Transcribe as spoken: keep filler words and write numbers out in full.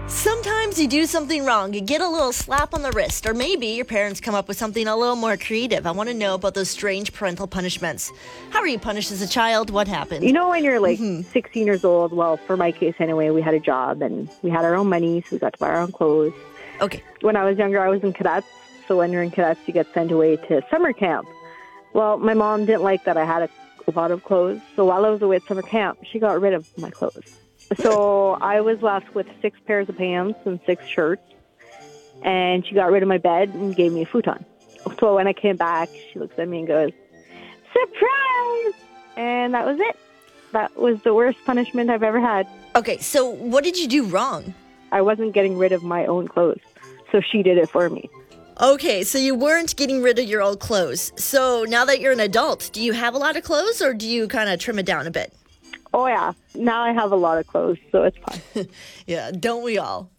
Sometimes you do something wrong, you get a little slap on the wrist, or maybe your parents come up with something a little more creative. I want to know about those strange parental punishments. How were you punished as a child? What happened? You know, when you're like Mhm. sixteen years old, well, for my case anyway, we had a job and we had our own money, so we got to buy our own clothes. Okay. When I was younger, I was in cadets, so when you're in cadets, you get sent away to summer camp. Well, my mom didn't like that I had a, a lot of clothes, so while I was away at summer camp, she got rid of my clothes. So I was left with six pairs of pants and six shirts, and she got rid of my bed and gave me a futon. So when I came back, she looks at me and goes, "Surprise!" And that was it. That was the worst punishment I've ever had. Okay, so what did you do wrong? I wasn't getting rid of my own clothes, so she did it for me. Okay, so you weren't getting rid of your old clothes. So now that you're an adult, do you have a lot of clothes, or do you kind of trim it down a bit? Oh, yeah. Now I have a lot of clothes, so it's fine. Yeah, don't we all?